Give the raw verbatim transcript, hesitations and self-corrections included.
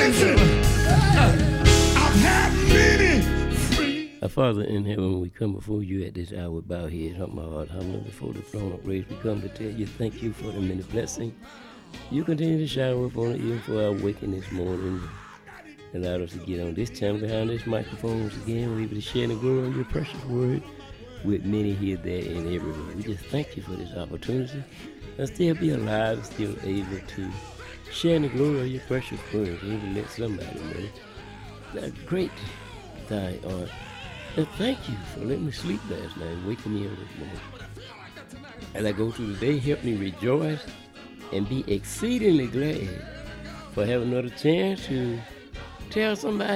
Listen, I've had many friends. Our Father in heaven, we come before you at this hour, bow head, hump my heart, humbly before the throne of grace. We come to tell you thank you for the many blessings you continue to shower upon us, even for our waking this morning. Allowed us to get on this channel behind this microphones again. We're able to share the glory of your precious word with many here, there, and everywhere. We just thank you for this opportunity and still be alive, still able to share the glory of your precious word, able to let somebody know that great thing art. And thank you for letting me sleep last night, waking me up this morning. As I go through the day, help me rejoice and be exceedingly glad for having another chance to tell somebody